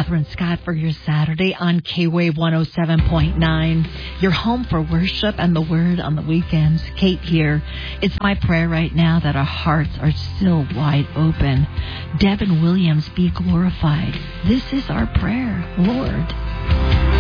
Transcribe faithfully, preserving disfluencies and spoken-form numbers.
Catherine Scott for your Saturday on K-Wave one oh seven point nine. Your home for worship and the Word on the weekends. Kate here. It's my prayer right now that our hearts are still wide open. Devin Williams, be glorified. This is our prayer. Lord,